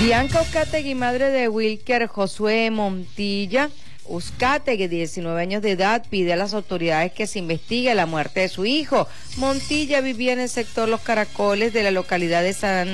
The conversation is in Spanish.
Bianca Uzcategui, madre de Wilker Josué Montilla Uzcategui, 19 años de edad, pide a las autoridades que se investigue la muerte de su hijo. Montilla vivía en el sector Los Caracoles de la localidad de San